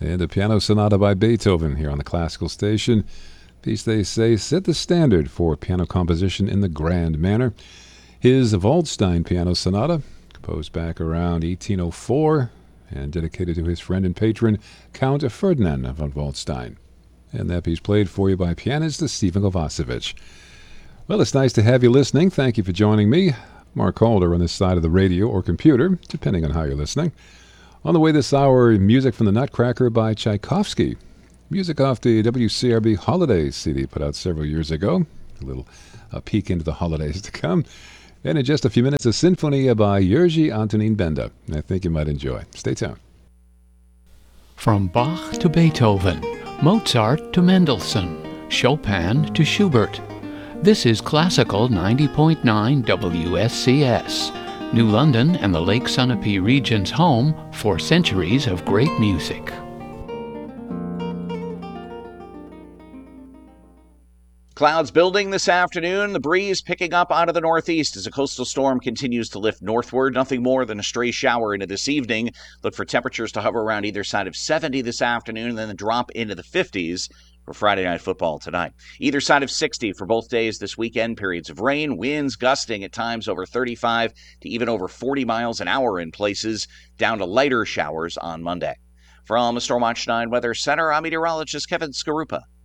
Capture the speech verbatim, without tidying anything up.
And a piano sonata by Beethoven here on the Classical Station. Piece, they say, set the standard for piano composition in the grand manner. His Waldstein Piano Sonata, composed back around eighteen oh four and dedicated to his friend and patron, Count Ferdinand von Waldstein. And that piece played for you by pianist Stephen Kovacevic. Well, it's nice to have you listening. Thank you for joining me. Mark Calder on this side of the radio or computer, depending on how you're listening. On the way this hour, music from the Nutcracker by Tchaikovsky. Music off the W C R B Holidays C D put out several years ago. A little a peek into the holidays to come. And in just a few minutes, a Sinfonia by Jerzy Antonín Benda. I think you might enjoy. Stay tuned. From Bach to Beethoven, Mozart to Mendelssohn, Chopin to Schubert. This is Classical ninety point nine W S C S, New London and the Lake Sunapee region's home for centuries of great music. Clouds building this afternoon, the breeze picking up out of the northeast as a coastal storm continues to lift northward. Nothing more than a stray shower into this evening. Look for temperatures to hover around either side of seventy this afternoon and then drop into the fifties for Friday Night Football tonight. Either side of sixty for both days this weekend. Periods of rain, winds gusting at times over thirty-five to even over forty miles an hour in places, down to lighter showers on Monday. From the Stormwatch nine Weather Center, I'm meteorologist Kevin Skarupa.